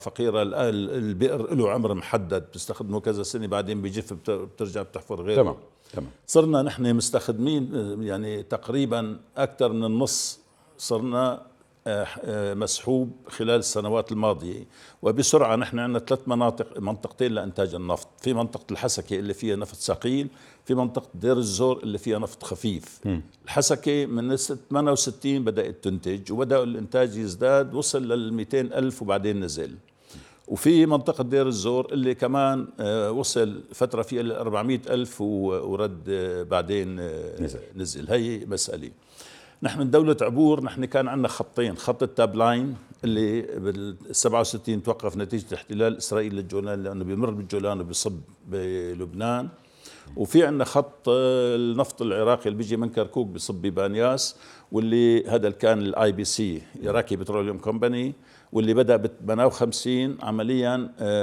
فقيرة. البئر له عمر محدد، بتستخدمه كذا سنة بعدين بيجف، بترجع بتحفر غيره. تمام. صرنا نحن مستخدمين يعني تقريبا أكثر من النص، صرنا مسحوب خلال السنوات الماضية وبسرعة. نحن عندنا 3 منطقتين لإنتاج النفط، في منطقة الحسكة اللي فيها نفط ثقيل، في منطقة دير الزور اللي فيها نفط خفيف. الحسكة من 68 بدأت تنتج وبدأ الإنتاج يزداد، وصل لل 200 ألف وبعدين نزل. وفي منطقة دير الزور اللي كمان وصل فترة فيها ل 400 ألف ورد بعدين نزل. هي مسألة. نحن من دولة عبور نحن كان عندنا خطين، خط التاب لاين اللي بال 67 توقف نتيجة احتلال إسرائيل للجولان، لأنه بيمر بالجولان وبيصب بلبنان. وفي عندنا خط النفط العراقي اللي بيجي من كركوك بيصب ببانياس، واللي هذا كان الاي بي سي عراقي بتروليوم كومباني، واللي بدأ ب 58 عمليا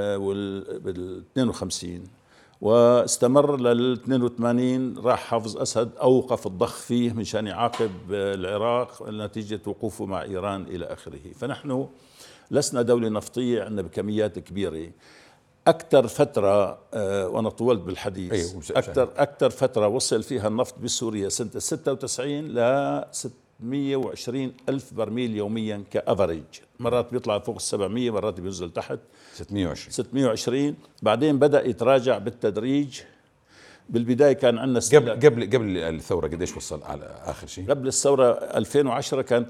بال 52 واستمر لل 82. راح حافظ أسد أوقف الضخ فيه مشان يعاقب العراق نتيجة وقوفه مع إيران إلى آخره. فنحن لسنا دولة نفطية، عندنا بكميات كبيرة. أكثر فترة وأنا طولت بالحديث، أكثر فترة وصل فيها النفط بسوريا سنة 96 ل 620 ألف برميل يوميا كأفريج. مرات بيطلع فوق 700، مرات بينزل تحت 620. بعدين بدأ يتراجع بالتدريج. بالبداية كان عندنا قبل الثورة قديش وصل على آخر شيء؟ قبل الثورة 2010 كان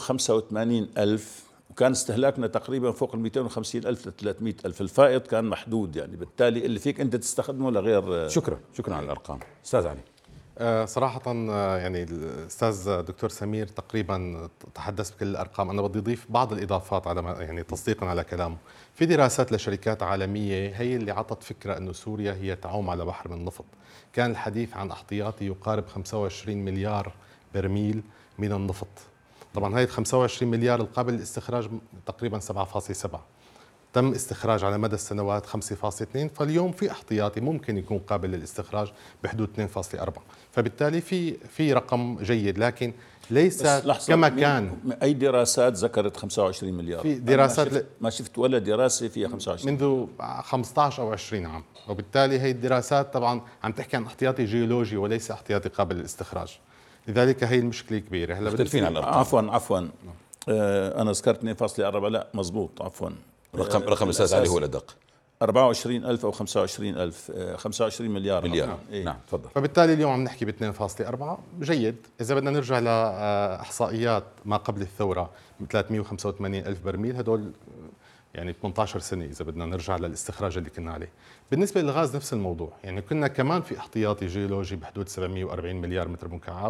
385 ألف، وكان استهلاكنا تقريبا فوق ال 250 ألف ل 300 ألف. الفائض كان محدود، يعني بالتالي اللي فيك أنت تستخدمه لغير. شكرا على الأرقام. أستاذ علي. صراحة يعني الأستاذ دكتور سمير تقريبا تحدث بكل الأرقام. أنا بدي أضيف بعض الإضافات على يعني تصديقا على كلامه. في دراسات لشركات عالمية هي اللي عطت فكرة أنه سوريا هي تعوم على بحر من النفط. كان الحديث عن احتياطي يقارب 25 مليار برميل من النفط. طبعا هاي 25 مليار القابل للاستخراج تقريبا 7.7، تم استخراج على مدى السنوات 5.2، فاليوم في احتياطي ممكن يكون قابل للاستخراج بحدود 2.4. فبالتالي في رقم جيد، لكن ليس كما كان. أي دراسات ذكرت 25 مليار؟ في دراسات ما شفت ولا دراسة فيها 25 منذ 15 أو 20 عام، وبالتالي هي الدراسات طبعا عم تحكي عن احتياطي جيولوجي وليس احتياطي قابل للاستخراج. لذلك هي المشكلة كبيرة. هلا مختلفين على الأرقام. عفوا أنا ذكرت 2.4. لا مزبوط، عفوا. رقم الأستاذ علي هو الأدق. 24 ألف أو 25 ألف، 25 مليار. نعم تفضل. فبالتالي اليوم عم نحكي ب 2.4 جيد. إذا بدنا نرجع لإحصائيات ما قبل الثورة 385 ألف برميل، هدول يعني 18 سنة إذا بدنا نرجع للاستخراج اللي كنا عليه. بالنسبة للغاز نفس الموضوع، يعني كنا كمان في احتياطي جيولوجي بحدود 740 مليار متر مكعب،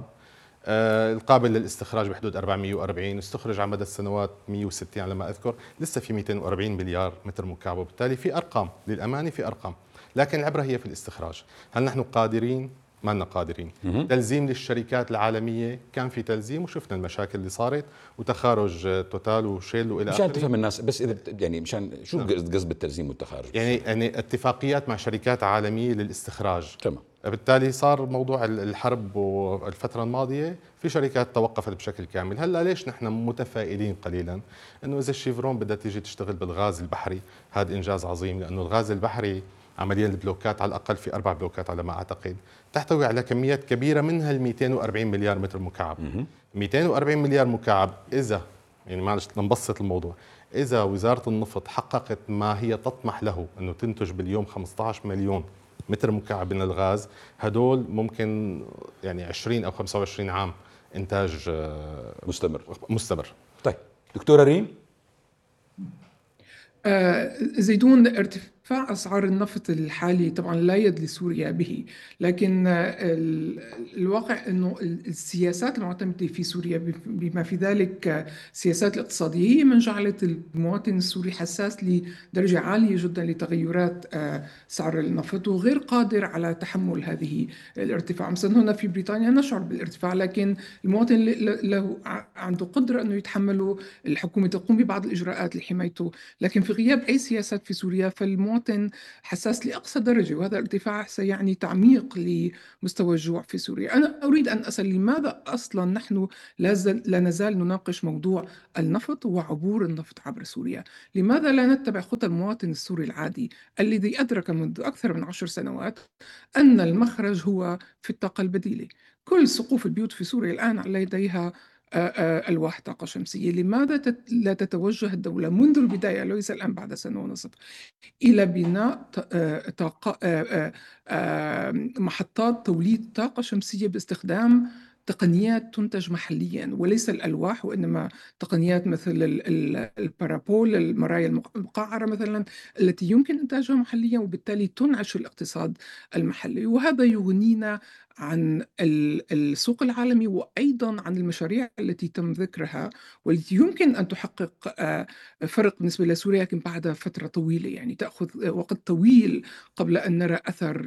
القابل للاستخراج بحدود 440، استخرج على مدى السنوات 160 على ما أذكر، لسه في 240 مليار متر مكعب. وبالتالي في أرقام للأمانة، في أرقام، لكن العبرة هي في الاستخراج. هل نحن قادرين؟ ما لنا قادرين. تلزيم للشركات العالمية كان في تلزيم، وشفنا المشاكل اللي صارت وتخارج توتال وشيل وإلى آخره. مشان تفهم الناس بس إذا يعني مشان شو قصد بالتلزيم والتخارج؟ يعني اتفاقيات مع شركات عالمية للاستخراج. تمام. بالتالي صار موضوع الحرب والفترة الماضية في شركات توقفت بشكل كامل. هلا ليش نحن متفائلين قليلا؟ انه اذا الشيفرون بدها تيجي تشتغل بالغاز البحري، هذا انجاز عظيم، لانه الغاز البحري عمليا البلوكات على الاقل في 4 بلوكات على ما اعتقد تحتوي على كميات كبيرة منها ال 240 مليار متر مكعب. 240 مليار مكعب، اذا يعني معلش نبسط الموضوع، إذا وزارة النفط حققت ما هي تطمح له أنه تنتج باليوم 15 مليون متر مكعب من الغاز، هدول ممكن يعني 20 أو 25 عام إنتاج مستمر. طيب دكتورة ريم. زيدون، ارتفاع أسعار النفط الحالي طبعا لا يد لسوريا به، لكن الواقع أنه السياسات المعتمدة في سوريا بما في ذلك السياسات الاقتصادية هي من جعلت المواطن السوري حساس لدرجة عالية جدا لتغيرات سعر النفط وغير قادر على تحمل هذه الارتفاع. مثلا هنا في بريطانيا نشعر بالارتفاع، لكن المواطن له عنده قدرة أنه يتحمله، الحكومة تقوم ببعض الإجراءات لحمايته، لكن في غياب أي سياسات في سوريا فالمواطن المواطن حساس لأقصى درجة، وهذا الارتفاع سيعني تعميق لمستوى الجوع في سوريا. أنا أريد أن أسأل لماذا أصلا نحن لا نزال نناقش موضوع النفط وعبور النفط عبر سوريا؟ لماذا لا نتبع خطى المواطن السوري العادي الذي أدرك منذ أكثر من 10 سنوات أن المخرج هو في الطاقة البديلة؟ كل سقوف البيوت في سوريا الآن لديها ألواح طاقة شمسية. لماذا لا تتوجه الدولة منذ البداية، ليس الآن بعد سنة ونصف، إلى بناء محطات توليد طاقة شمسية باستخدام تقنيات تنتج محليا، وليس الألواح، وإنما تقنيات مثل البارابول، المرايا المقعرة مثلا، التي يمكن إنتاجها محليا وبالتالي تنعش الاقتصاد المحلي. وهذا يغنينا عن السوق العالمي، وأيضا عن المشاريع التي تم ذكرها والتي يمكن أن تحقق فرق بالنسبة لسوريا، لكن بعد فترة طويلة، يعني تأخذ وقت طويل قبل أن نرى أثر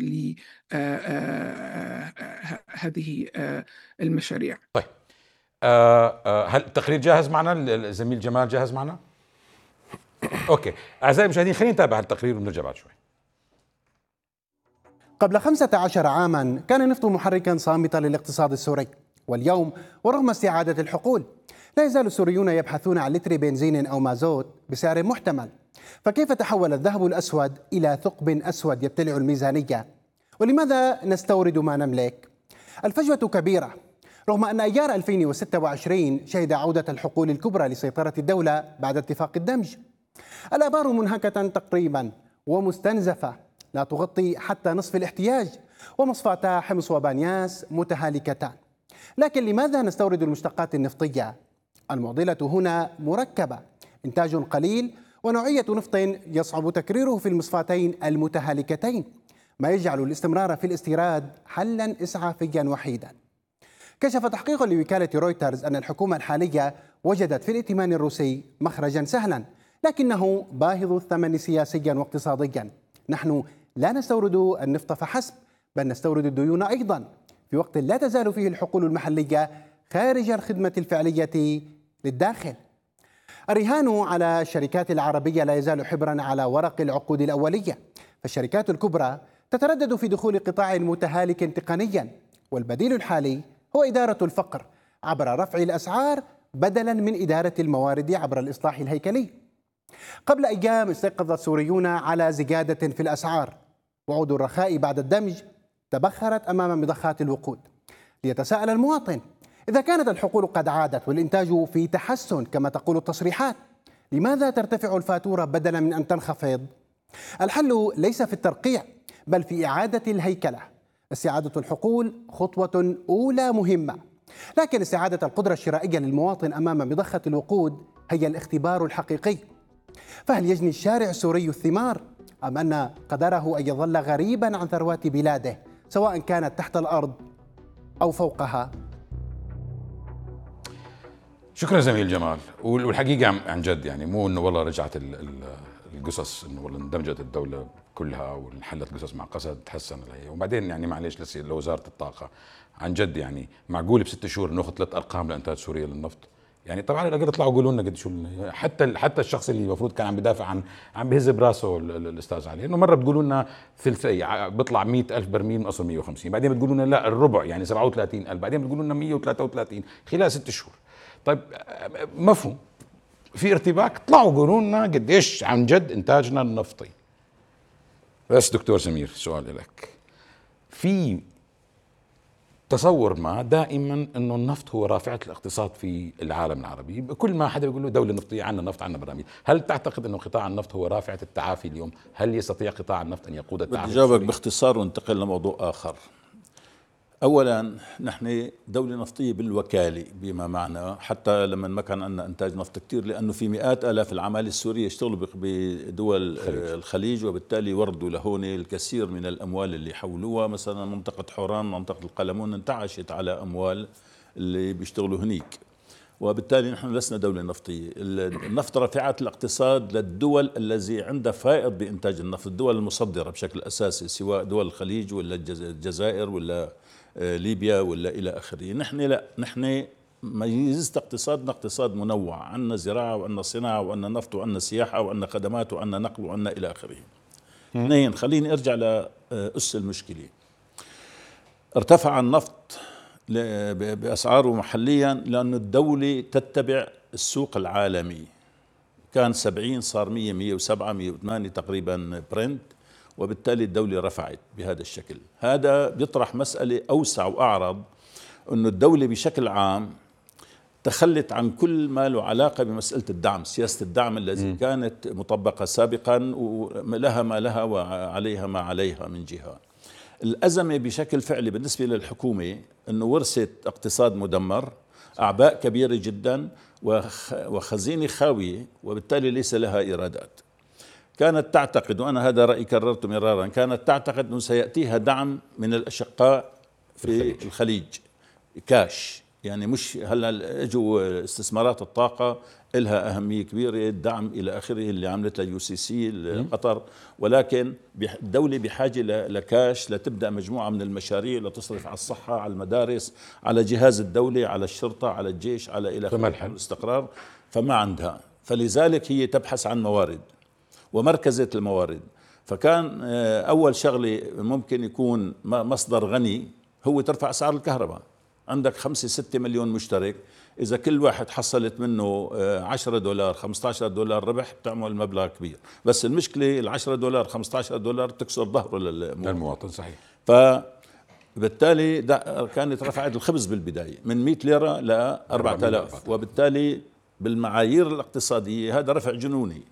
لهذه المشاريع. طيب، هل التقرير جاهز معنا؟ الزميل جمال جاهز معنا؟ اوكي اعزائي المشاهدين، خلينا نتابع التقرير ونرجع بعد شوي. قبل 15 عاما كان النفط محركا صامتا للاقتصاد السوري، واليوم ورغم استعادة الحقول لا يزال السوريون يبحثون عن لتر بنزين أو مازوت بسعر محتمل. فكيف تحول الذهب الأسود إلى ثقب أسود يبتلع الميزانية؟ ولماذا نستورد ما نملك؟ الفجوة كبيرة، رغم أن أيار 2026 شهد عودة الحقول الكبرى لسيطرة الدولة بعد اتفاق الدمج. الآبار منهكة تقريبا ومستنزفة لا تغطي حتى نصف الاحتياج، ومصفاتا حمص وبانياس متهالكتان. لكن لماذا نستورد المشتقات النفطية؟ المعضلة هنا مركبة: إنتاج قليل ونوعية نفط يصعب تكريره في المصفاتين المتهالكتين، ما يجعل الاستمرار في الاستيراد حلا إسعافيا وحيدا. كشف تحقيق لوكالة رويترز أن الحكومة الحالية وجدت في الائتمان الروسي مخرجا سهلا، لكنه باهظ الثمن سياسيا واقتصاديا. نحن لا نستورد النفط فحسب، بل نستورد الديون أيضا، في وقت لا تزال فيه الحقول المحلية خارج الخدمة الفعلية للداخل. الرهان على الشركات العربية لا يزال حبرا على ورق العقود الأولية، فالشركات الكبرى تتردد في دخول قطاع متهالك تقنيا، والبديل الحالي هو إدارة الفقر عبر رفع الأسعار بدلا من إدارة الموارد عبر الإصلاح الهيكلي. قبل أيام استيقظ السوريون على زيادة في الأسعار، وعود الرخاء بعد الدمج تبخرت أمام مضخات الوقود. ليتساءل المواطن: إذا كانت الحقول قد عادت والإنتاج في تحسن كما تقول التصريحات، لماذا ترتفع الفاتورة بدلا من أن تنخفض؟ الحل ليس في الترقيع، بل في إعادة الهيكلة. استعادة الحقول خطوة أولى مهمة، لكن استعادة القدرة الشرائية للمواطن أمام مضخة الوقود هي الاختبار الحقيقي. فهل يجني الشارع السوري الثمار، أم أن قدره أن يظل غريبا عن ثروات بلاده سواء كانت تحت الأرض أو فوقها؟ شكرا زميل جمال. والحقيقة عن جد يعني مو انه والله رجعت القصص انه والله اندمجت الدولة كلها وانحلت قصص مع قسد تحسن عليه. وبعدين يعني معليش لوزارة الطاقة عن جد يعني معقول ب6 شهور ناخذ 3 ارقام لانتاج سوريا للنفط؟ يعني طبعا على الاقل اطلعوا قولوا لنا قد شو حتى الشخص اللي المفروض كان عم بدافع عم بهز براسه الاستاذ علي، انه مره بتقولوا لنا ثلثي بيطلع 100,000 برميل من اصل 150، بعدين بتقولوا لنا لا الربع يعني 37,000، بعدين بتقولوا لنا 133 خلال 6 شهور. طيب مفهوم في ارتباك، طلعوا قولوا لنا قديش عن جد انتاجنا النفطي. بس دكتور سمير سؤال لك، في تصور ما دائما انه النفط هو رافعة الاقتصاد في العالم العربي، كل ما حدا يقول له دولة نفطية عندنا نفط عندنا براميل، هل تعتقد انه قطاع النفط هو رافعة التعافي اليوم؟ هل يستطيع قطاع النفط ان يقود التعافي؟ بدي جاوبك باختصار وانتقل لموضوع اخر. اولا نحن دولة نفطية بالوكالة، بما معنى حتى لما ما كان عندنا انتاج نفط كثير، لانه في مئات الاف العمال السورية يشتغلوا بدول الخليج، وبالتالي وردوا لهون الكثير من الاموال اللي حولوها. مثلا منطقة حوران، منطقة القلمون انتعشت على اموال اللي بيشتغلوا هنيك، وبالتالي نحن لسنا دولة نفطية. النفط رافعة الاقتصاد للدول الذي عندها فائض بإنتاج النفط، الدول المصدرة بشكل أساسي، سواء دول الخليج ولا الجزائر ولا ليبيا ولا إلى آخره. نحن لا، نحن ميزة اقتصادنا اقتصاد منوع، عندنا زراعة وعندنا صناعة وعندنا نفط وعندنا سياحة وعندنا خدمات وعندنا نقل وعندنا إلى آخره. اثنين، خليني ارجع لأس المشكلة. ارتفع النفط بأسعاره محليا لأن الدولة تتبع السوق العالمي، كان 70 صار 100 107 108 تقريبا برنت، وبالتالي الدولة رفعت بهذا الشكل. هذا بيطرح مسألة أوسع وأعرض، أنه الدولة بشكل عام تخلت عن كل ما له علاقة بمسألة الدعم، سياسة الدعم التي كانت مطبقة سابقا، ولها ما لها وعليها ما عليها من جهة. الأزمة بشكل فعلي بالنسبة للحكومة أنه ورثت اقتصاد مدمر، أعباء كبيرة جدا، وخزينة خاوية، وبالتالي ليس لها إيرادات. كانت تعتقد، وأنا هذا رأيي كررته مرارا، كانت تعتقد أنه سيأتيها دعم من الأشقاء في الخليج كاش، يعني مش هلا اجوا استثمارات الطاقة إلها أهمية كبيرة، الدعم إلى آخره اللي عملتها UCC قطر، ولكن الدولة بحاجة لكاش لتبدأ مجموعة من المشاريع لتصرف على الصحة، على المدارس، على جهاز الدولة، على الشرطة، على الجيش، على إلى آخره الاستقرار، فما عندها. فلذلك هي تبحث عن موارد ومركزة الموارد. فكان أول شغلة ممكن يكون مصدر غني هو ترفع أسعار الكهرباء. عندك 5-6 مليون مشترك، إذا كل واحد حصلت منه $10 $15 ربح بتعمل مبلغ كبير، بس المشكلة $10 $15 تكسر ظهره للمواطن. صحيح. فبالتالي كانت رفعت الخبز بالبداية من 100 ليرة ل 4000، وبالتالي بالمعايير الاقتصادية هذا رفع جنوني.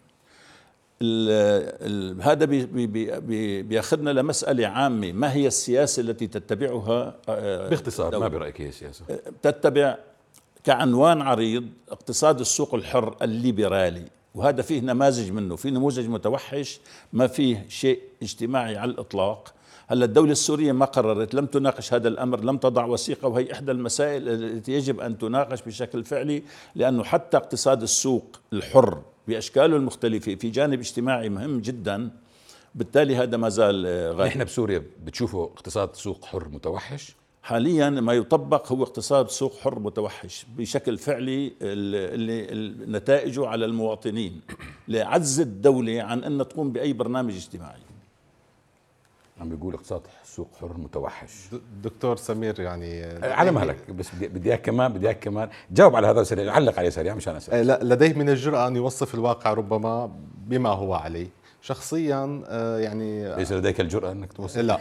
هذا بياخذنا لمسألة عامة، ما هي السياسة التي تتبعها باختصار؟ ما برأيك هي السياسة؟ تتبع كعنوان عريض اقتصاد السوق الحر الليبرالي، وهذا فيه نماذج منه، في نموذج متوحش ما فيه شيء اجتماعي على الإطلاق. هلا الدولة السورية ما قررت، لم تناقش هذا الأمر، لم تضع وثيقة، وهي إحدى المسائل التي يجب أن تناقش بشكل فعلي، لأنه حتى اقتصاد السوق الحر بأشكاله المختلفة في جانب اجتماعي مهم جدا، بالتالي هذا ما زال غالي. نحن بسوريا بتشوفوا اقتصاد سوق حر متوحش؟ حاليا ما يطبق هو اقتصاد سوق حر متوحش بشكل فعلي، اللي نتائجه على المواطنين لعجز الدولة عن أن تقوم بأي برنامج اجتماعي. عم بيقول اقتصاد سوق حر متوحش. دكتور سمير، يعني على مهلك، بس بدي اياك كمان جاوب على هذا سريع، علق عليه سريع مشان اسال. لا، لديه من الجرأة أن يوصف الواقع ربما بما هو عليه شخصيا. يعني ليس لديك الجرأة انك توصف؟ لا.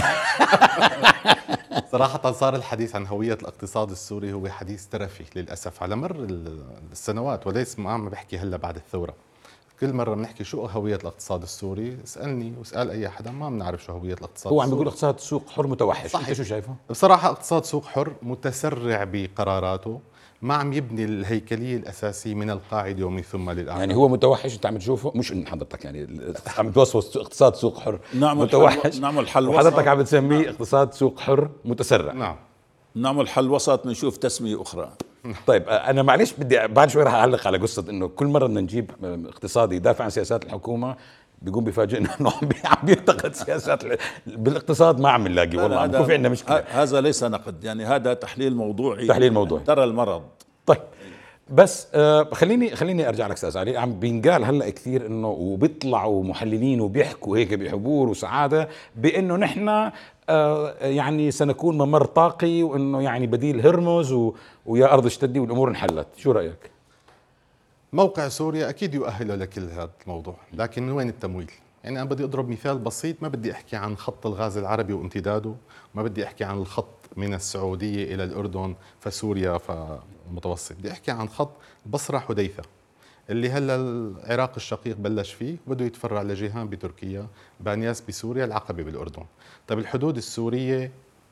صراحة صار الحديث عن هوية الاقتصاد السوري هو حديث ترفي للأسف على مر السنوات، وليس ما عم بحكي هلا بعد الثورة. كل مرة بنحكي شو هوية الاقتصاد السوري، اسألني واسأل أي حدا ما بنعرف شو هوية الاقتصاد هو السوري. عم بيقول اقتصاد سوق حر متوحش. صحيح. انت شو شايفه؟ بصراحة اقتصاد سوق حر متسرع بقراراته، ما عم يبني الهيكلية الأساسية من القاعدة ومن ثم للأعلى. يعني هو متوحش انت عم تشوفه، مش ان حضرتك يعني عم توصفه اقتصاد سوق حر متوحش، نعمل حل وسط، وحضرتك عم بتسميه اقتصاد سوق حر متسرع. نعم، نعمل حل وسط، نشوف تسمية أخرى. طيب انا معلش بدي بعد شوي راح اعلق على قصه انه كل مره بدنا نجيب اقتصادي يدافع عن سياسات الحكومه بيقوم بيفاجئنا انه عم بينتقد سياسات بالاقتصاد. ما عم نلاقي والله، عم يكون في عندنا مشكله. هذا ليس نقد، يعني هذا تحليل موضوعي، ترى المرض. طيب بس خليني ارجع لك استاذ علي. عم بينقال هلا كثير انه وبيطلعوا محللين وبيحكوا هيك بحبور وسعاده بانه نحن يعني سنكون ممر طاقي، وانه يعني بديل هرمز ويا ارض اشتدي والامور انحلت. شو رايك؟ موقع سوريا أكيد يؤهله لكل هذا الموضوع، لكن وين التمويل؟ يعني أنا بدي أضرب مثال بسيط، ما بدي أحكي عن خط الغاز العربي وامتداده، ما بدي أحكي عن الخط من السعودية إلى الأردن فسوريا فالمتوسط، بدي أحكي عن خط بصرة حديثة اللي هلا العراق الشقيق بلش فيه، بده يتفرع لجيهان بتركيا، بانياس بسوريا، العقبة بالأردن. طيب الحدود السورية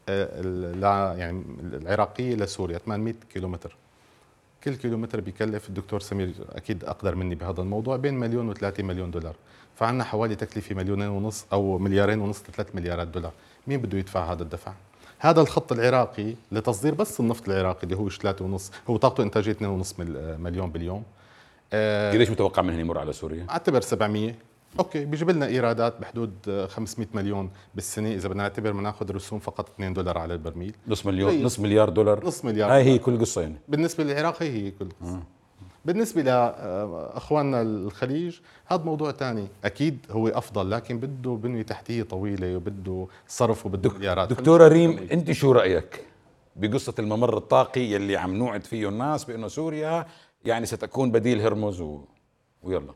يعني العراقية لسوريا 800 كيلومتر، كل كيلومتر بيكلف، الدكتور سمير أكيد أقدر مني بهذا الموضوع، بين $1 و3 مليون، فعنا حوالي تكلفة 2.5 مليون أو 2.5 مليار ل3 مليارات دولار. مين بده يدفع هذا الدفع؟ هذا الخط العراقي لتصدير بس النفط العراقي اللي هو 3.5، هو طاقته إنتاجية 2.5 مليون باليوم. ليش متوقع منه يمر على سوريا؟ اعتبر 700، اوكي، بيجيب لنا ايرادات بحدود 500 مليون بالسنه، اذا بدنا نعتبر بناخذ رسوم فقط $2 على البرميل. نص مليار دولار. نص مليار هاي هي كل قصه يعني. بالنسبه للعراق هي كل قصه. بالنسبة لأخواننا الخليج هذا موضوع تاني، أكيد هو أفضل لكن بده بنية تحتية طويلة وبده صرف وبده مليارات. دكتورة ريم، أنت شو رأيك بقصة الممر الطاقي يلي عم نوعد فيه الناس بأنه سوريا يعني ستكون بديل هرمز ويلا؟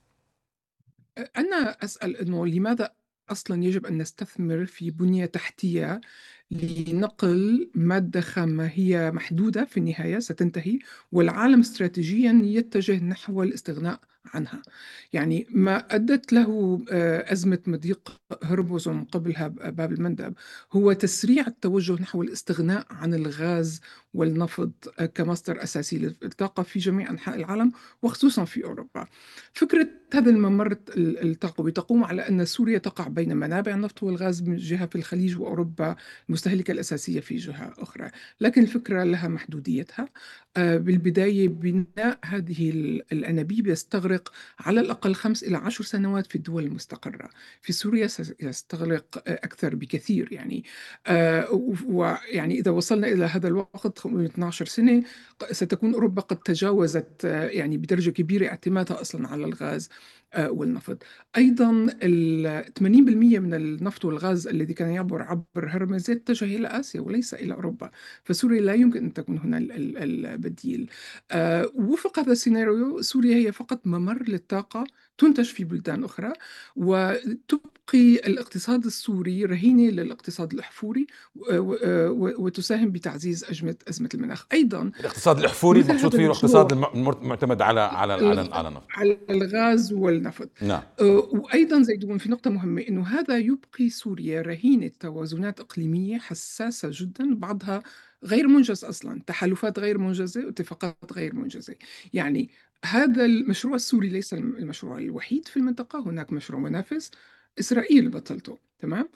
أنا أسأل أنه لماذا أصلا يجب أن نستثمر في بنية تحتية لنقل مادة خامة هي محدودة في النهاية ستنتهي، والعالم استراتيجيا يتجه نحو الاستغناء عنها. يعني ما أدت له أزمة مضيق هرمز ومن قبلها باب المندب هو تسريع التوجه نحو الاستغناء عن الغاز والنفط كمصدر أساسي للطاقة في جميع أنحاء العالم وخصوصا في أوروبا. فكرة هذا الممر الطاقوي تقوم على أن سوريا تقع بين منابع النفط والغاز من جهة في الخليج وأوروبا المستهلكة الأساسية في جهة أخرى، لكن الفكرة لها محدوديتها. بالبداية بناء هذه الأنابيب يستغرق على الأقل 5 إلى 10 سنوات في الدول المستقرة. في سوريا سيستغرق أكثر بكثير يعني. ويعني إذا وصلنا إلى هذا الوقت 12 سنة ستكون أوروبا قد تجاوزت يعني بدرجة كبيرة اعتمادها أصلا على الغاز والنفط. أيضا 80% من النفط والغاز الذي كان يعبر عبر هرمز يتجه إلى آسيا وليس إلى أوروبا، فسوريا لا يمكن أن تكون هنا البديل. وفق هذا السيناريو سوريا هي فقط ممر للطاقة تنتج في بلدان أخرى، وتبقي الاقتصاد السوري رهينة للاقتصاد الأحفوري وتساهم بتعزيز أزمة المناخ. أيضا الاقتصاد الأحفوري مثل المقصود هذا فيه المشروع الاقتصاد المعتمد على النفط. على الغاز والنفط. نعم. وأيضا زيدون في نقطة مهمة أنه هذا يبقي سوريا رهينة توازنات إقليمية حساسة جدا، بعضها غير منجز أصلا، تحالفات غير منجزة واتفاقات غير منجزة. يعني هذا المشروع السوري ليس المشروع الوحيد في المنطقة، هناك مشروع منافس إسرائيل بطلته. تمام.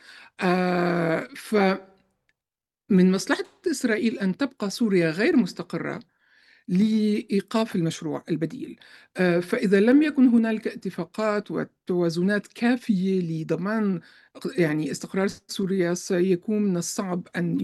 فمن مصلحة إسرائيل أن تبقى سوريا غير مستقرة لإيقاف المشروع البديل. فإذا لم يكن هنالك اتفاقات وتوازنات كافية لضمان يعني استقرار سوريا سيكون من الصعب أن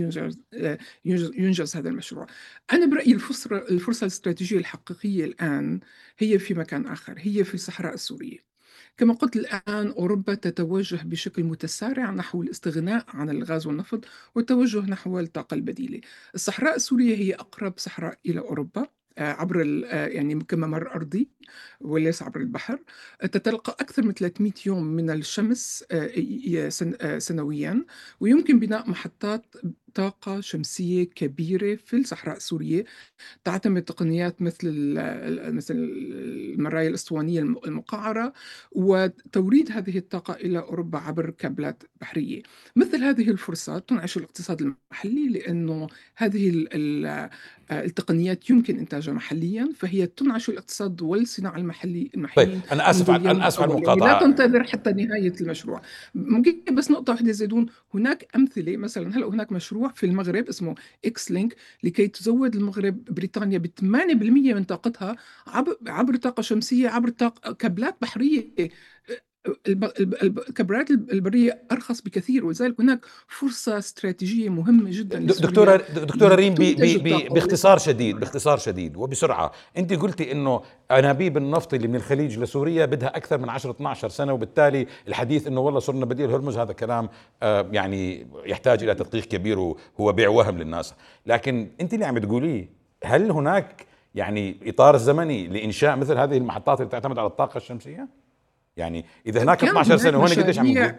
ينجز هذا المشروع. أنا برأيي الفرصة الاستراتيجية الحقيقية الآن هي في مكان آخر، هي في الصحراء السورية. كما قلت الآن أوروبا تتوجه بشكل متسارع نحو الاستغناء عن الغاز والنفط والتوجه نحو الطاقة البديلة. الصحراء السورية هي أقرب صحراء إلى أوروبا عبر يعني كممر أرضي وليس عبر البحر. تتلقى أكثر من 300 يوم من الشمس سنويا، ويمكن بناء محطات طاقة شمسية كبيرة في الصحراء السورية تعتمد تقنيات مثل المرايا الأسطوانية المقعرة وتوريد هذه الطاقة إلى أوروبا عبر كابلات بحرية. مثل هذه الفرصات تنعش الاقتصاد المحلي، لأنه هذه التقنيات يمكن إنتاجها محليا، فهي تنعش الاقتصاد والصناعة المحليين. طيب أنا آسف على المقاطعة. لا تنتظر حتى نهاية المشروع. ممكن بس نقطة واحدة زيدون، هناك أمثلة مثلا هلأ هناك مشروع في المغرب اسمه إكس لينك لكي تزود المغرب بريطانيا ب 8% من طاقتها عبر طاقة شمسية، عبر كابلات بحرية. الكابلات البرية أرخص بكثير، ولذلك هناك فرصة استراتيجية مهمة جدا لسوريا. دكتورة ريم، باختصار شديد وبسرعة، أنت قلتي إنه أنابيب النفط اللي من الخليج لسوريا بدها أكثر من 10-12 سنة، وبالتالي الحديث إنه والله صرنا بديل هرمز هذا كلام يعني يحتاج إلى تدقيق كبير وهو بيع وهم للناس. لكن أنت اللي عم تقوليه، هل هناك يعني إطار زمني لإنشاء مثل هذه المحطات اللي تعتمد على الطاقة الشمسية؟ يعني إذا هناك 12 سنة وهنا قديش عم نقول؟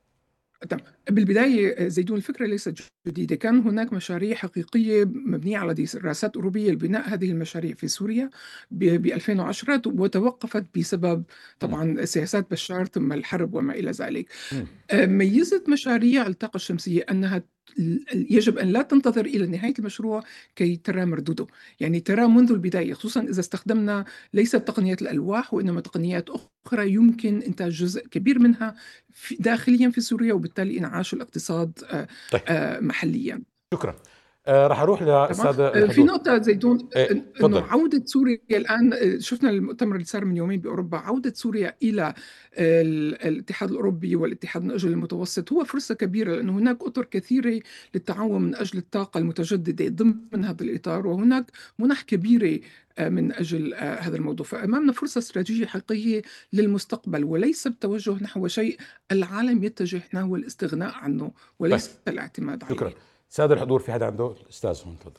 بالبداية زيدون الفكرة ليست جديدة، كان هناك مشاريع حقيقية مبنية على دراسات أوروبية لبناء هذه المشاريع في سوريا ب 2010 وتوقفت بسبب طبعا سياسات بشار ثم الحرب وما إلى ذلك. ميزت مشاريع الطاقة الشمسية أنها يجب أن لا تنتظر إلى نهاية المشروع كي ترى مردوده، يعني ترى منذ البداية، خصوصا إذا استخدمنا ليست تقنيات الألواح وإنما تقنيات أخرى يمكن إنتاج جزء كبير منها داخليا في سوريا، وبالتالي إنعاش الاقتصاد طيب. محليا. شكرا. راح اروح للساده تمام. في نقطة زيدون، تفضل. انه عودة سوريا الآن، شفنا المؤتمر اللي صار من يومين بأوروبا، عودة سوريا إلى الاتحاد الأوروبي والاتحاد من أجل المتوسط هو فرصة كبيرة، لأنه هناك أطر كثيرة للتعاون من أجل الطاقة المتجددة ضمن هذا الإطار، وهناك منح كبيرة من أجل هذا الموضوع. فأمامنا فرصة استراتيجية حقيقية للمستقبل، وليس بتوجه نحو شيء العالم يتجه نحو الاستغناء عنه وليس الاعتماد عليه. شكرا. سادة الحضور، في حدا عنده؟ الأستاذ هون تفضل.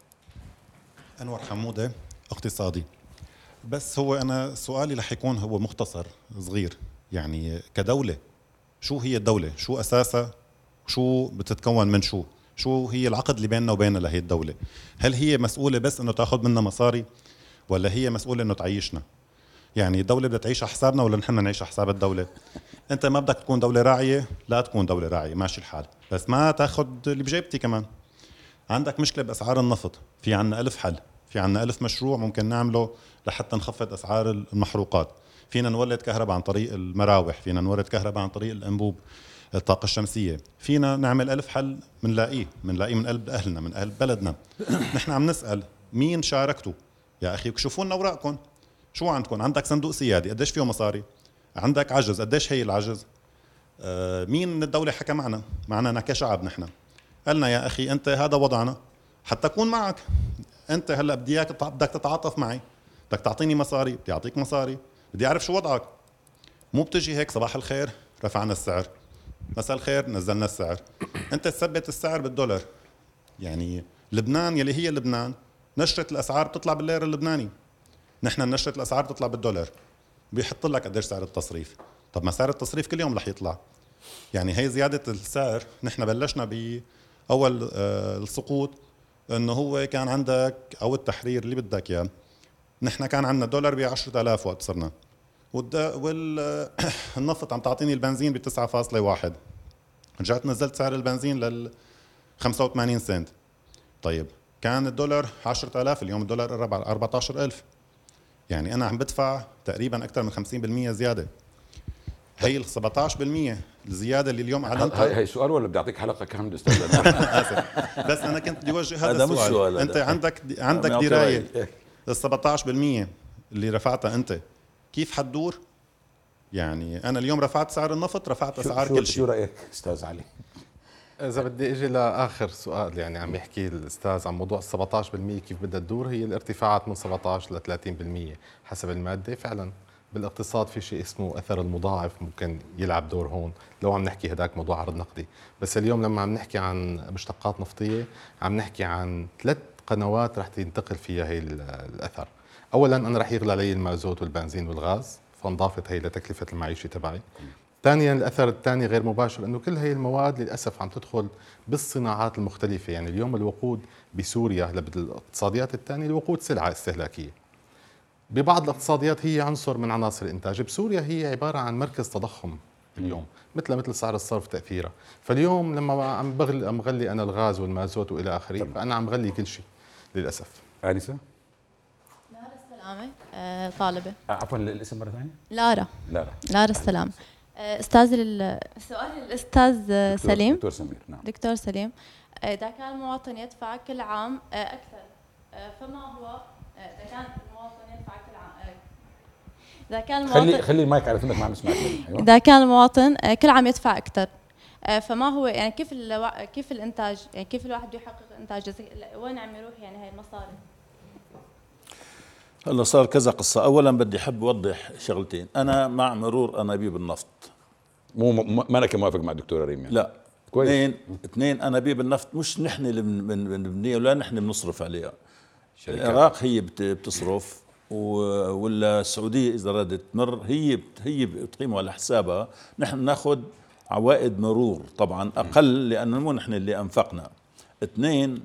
أنور حمودة، اقتصادي. بس هو أنا سؤالي رح يكون هو مختصر صغير، يعني كدولة شو هي الدولة؟ شو أساسها؟ شو بتتكون من شو هي العقد اللي بيننا وبينها لهي الدولة؟ هل هي مسؤولة بس إنه تأخذ منا مصاري، ولا هي مسؤولة إنه تعيشنا؟ يعني الدولة بدها تعيش على حسابنا ولا نحن نعيش على حساب الدولة؟ أنت ما بدك تكون دولة راعية، لا تكون دولة راعية، ماشي الحال، بس ما تأخذ اللي بجيبتي كمان. عندك مشكلة بأسعار النفط، في عنا 1000 حل، في عنا 1000 مشروع ممكن نعمله لحتى نخفض أسعار المحروقات. فينا نولد كهرباء عن طريق المراوح، فينا نولد كهرباء عن طريق الأنبوب، الطاقة الشمسية، فينا نعمل 1000 حل منلاقيه من قلب أهلنا، من قلب بلدنا. نحن عم نسأل مين شاركتوا؟ يا أخي شوفوا لنا أوراقكم، شو عندكم؟ عندك صندوق سيادي قديش فيه مصاري؟ عندك عجز قديش هي العجز؟ مين من الدولة حكى معنا كشعب؟ نحن قالنا يا أخي أنت هذا وضعنا حتى أكون معك، أنت هلأ بدك تتعاطف معي، بدك تعطيني مصاري، بدي أعطيك مصاري، بدي أعرف شو وضعك. مو بتجي هيك صباح الخير رفعنا السعر، مساء الخير نزلنا السعر. أنت تثبت السعر بالدولار. يعني لبنان يلي هي لبنان نشرة الأسعار بتطلع بالليرة اللبناني، نحن نشرة الأسعار بتطلع بالدولار، بيحط لك قديش سعر التصريف. طب ما سعر التصريف كل يوم رح يطلع. يعني هي زيادة السعر، نحن بلشنا بأول السقوط إنه هو كان عندك أو التحرير اللي بدك إياه، نحن كان عندنا دولار ب10,000 وقت صرنا، والنفط عم تعطيني البنزين ب9.1، رجعت نزلت سعر البنزين لل85 سنت. طيب كان الدولار 10,000، اليوم الدولار قرب على 14,000، يعني أنا عم بدفع تقريبا أكثر من 50% زيادة. هي ال 17% الزيادة اللي اليوم أعلنتها. هي سؤال ولا بدي أعطيك حلقة كاملة أستاذ؟ آسف، بس أنا كنت بدي أوجه هذا السؤال. أنت عندك دراية ال 17% اللي رفعتها أنت كيف حتدور؟ يعني أنا اليوم رفعت سعر النفط، رفعت أسعار كل شيء. شو رأيك أستاذ علي؟ إذا بدي أجي لآخر سؤال، يعني عم يحكي الأستاذ عن موضوع 17% كيف بدها تدور، هي الارتفاعات من 17 ل 30% حسب المادة. فعلا بالاقتصاد في شيء اسمه أثر المضاعف ممكن يلعب دور هون، لو عم نحكي هداك موضوع عرض نقدي. بس اليوم لما عم نحكي عن مشتقات نفطية عم نحكي عن 3 قنوات رح تنتقل فيها هي الأثر. أولا أنا رح يغلى علي المازوت والبنزين والغاز، فانضافت هي لتكلفة المعيشة تبعي. ثانيا الأثر الثاني غير مباشر أنه كل هي المواد للأسف عم تدخل بالصناعات المختلفة. يعني اليوم الوقود بسوريا بالاقتصاديات الثانية الوقود سلعة استهلاكية، ببعض الاقتصاديات هي عنصر من عناصر الإنتاج. بسوريا هي عبارة عن مركز تضخم اليوم، مثل سعر الصرف تأثيرها. فاليوم لما عم غلي أنا الغاز والمازوت وإلى آخره، فأنا عم غلي كل شيء للأسف. آنسة؟ لارا السلامة، طالبة. عفوا الاسم مرة ثانية؟ لارا السلامة. أستاذ السؤال الأستاذ سليم. دكتور سمير. نعم. دكتور سليم، إذا كان المواطن يدفع كل عام أكثر، فما هو إذا كان المواطن يدفع كل عام، إذا كان المواطن خلي المايك على فمك، ما عم نسمعك. أيوة. إذا كان المواطن كل عام يدفع أكثر، فما هو يعني كيف الإنتاج، يعني كيف الواحد بده يحقق إنتاج، وين عم يروح يعني هاي المصاري؟ هلا صار كذا قصة. أولا بدي حب أوضح شغلتين. أنا مع مرور أنابيب النفط، ما أنا موافق مع الدكتور ريم يعني. لا كويس. اثنين أنابيب النفط مش نحن اللي بنبنيها ولا نحن بنصرف عليها. العراق هي بتصرف، ولا السعودية إذا ردت تمر هي بتقيموا على حسابها. نحن ناخذ عوائد مرور طبعا أقل لأنه مو نحن اللي أنفقنا. اثنين،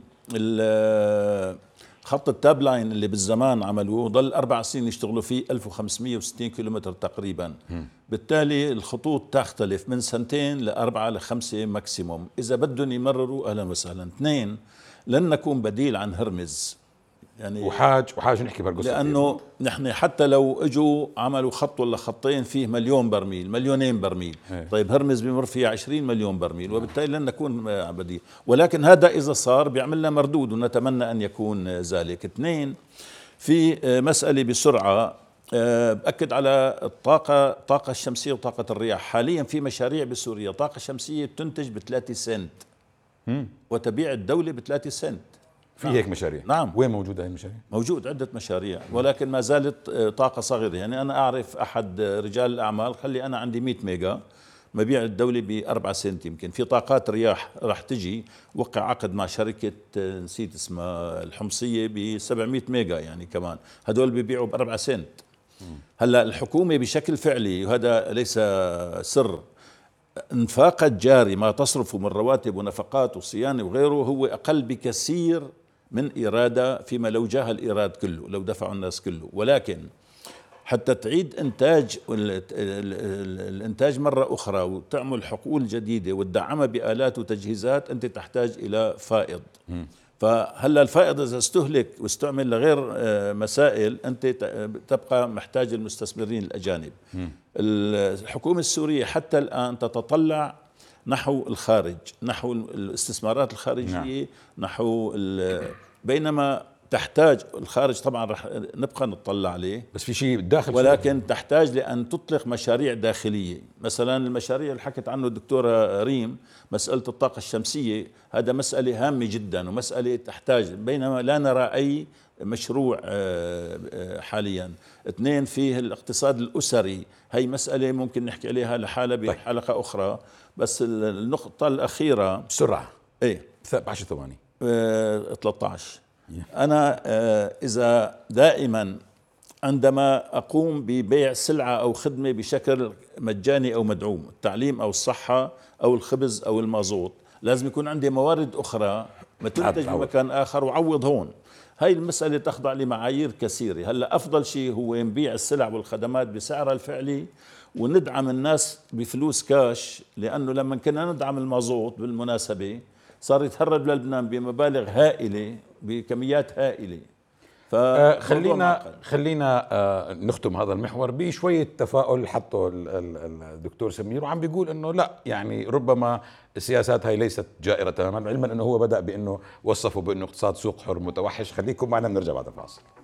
خط التاب لاين اللي بالزمان عملوه ضل 4 سنين يشتغلوا فيه 1560 كيلومتر تقريبا. بالتالي الخطوط تختلف من 2 ل4 ل5 ماكسيموم. إذا بدهم يمرروا أهلا وسهلا. 2، لن نكون بديل عن هرمز. يعني وحاج نحكي بهالقصه. لانه نحن حتى لو اجوا عملوا خط ولا خطين فيه 1,000,000 برميل 2,000,000 برميل، طيب هرمز بمر فيها 20,000,000 برميل، وبالتالي لن نكون بديل. ولكن هذا اذا صار بيعمل لنا مردود، ونتمنى ان يكون ذلك. اثنين، في مسألة بسرعة بأكد على الطاقة الشمسية وطاقة الرياح. حاليا في مشاريع بسوريا طاقة شمسية بتنتج ب3 سنت وتبيع الدولة ب3 سنت. في هيك مشاريع؟ نعم. وين موجودة هاي المشاريع؟ موجود عدة مشاريع، ولكن ما زالت طاقة صغيرة. يعني أنا أعرف أحد رجال الأعمال خلي أنا عندي 100 ميجا مبيع الدولة ب4 سنت. يمكن في طاقات رياح راح تجي، وقع عقد مع شركة نسيت اسمها الحمصية ب700 ميجا، يعني كمان هدول بيبيعوا ب4 سنت. هلا الحكومة بشكل فعلي، وهذا ليس سر، انفاق الجاري ما تصرفه من رواتب ونفقات وصيانة وغيره هو أقل بكثير من إيرادها، فيما لو جاه الإيراد كله، لو دفعوا الناس كله. ولكن حتى تعيد إنتاج الإنتاج مرة أخرى وتعمل حقول جديدة وتدعمها بآلات وتجهيزات، أنت تحتاج إلى فائض. فهلا الفائض إذا استهلك واستعمل لغير مسائل، أنت تبقى محتاج المستثمرين الأجانب. الحكومة السورية حتى الآن تتطلع نحو الخارج، نحو الاستثمارات الخارجية، نحو بينما تحتاج الخارج طبعا رح نبقى نطلع عليه، بس في شيء داخل، ولكن تحتاج لأن تطلق مشاريع داخلية. مثلا المشاريع اللي حكت عنه الدكتورة ريم، مسألة الطاقة الشمسية، هذا مسألة هامة جدا ومسألة تحتاج، بينما لا نرى أي مشروع حاليا. اثنين، فيه الاقتصاد الأسري، هي مسألة ممكن نحكي عليها لحالة بحلقة أخرى. بس النقطة الأخيرة بسرعة، ايه 10 ثواني 13. أنا إذا دائما عندما أقوم ببيع سلعة أو خدمة بشكل مجاني أو مدعوم، التعليم أو الصحة أو الخبز أو المازوت، لازم يكون عندي موارد أخرى ما تنتج بمكان آخر وعوض هون. هاي المسألة تخضع لمعايير كثيرة. هلأ أفضل شيء هو نبيع السلع والخدمات بسعرها الفعلي وندعم الناس بفلوس كاش، لأنه لما كنا ندعم المازوت بالمناسبة صار يتهرب للبنان بمبالغ هائلة بكميات هائلة. خلينا نختم هذا المحور بشوية تفاؤل حطه الدكتور سمير، وعم بيقول انه لا، يعني ربما السياسات هاي ليست جائرة تماما، علما انه هو بدأ بانه وصفه بانه اقتصاد سوق حر متوحش. خليكم معنا، بنرجع بعد الفاصل.